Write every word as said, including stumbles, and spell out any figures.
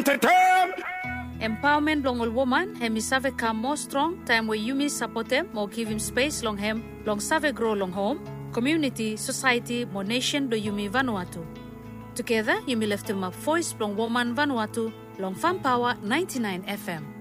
Empowerment long all woman, hemi save come more strong, time where you miss support them, more give him space long him, long save grow long home, community, society, more nation do you me Vanuatu. Together, you me left him up voice long woman Vanuatu, long Fan Power ninety-nine F M.